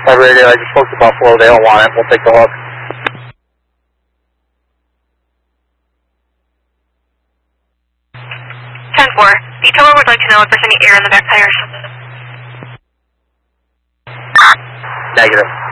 Radio, I just spoke to Buffalo. They don't want it. We'll take the hook. 10-4. The tower would like to know if there's any air in the back tires. Negative.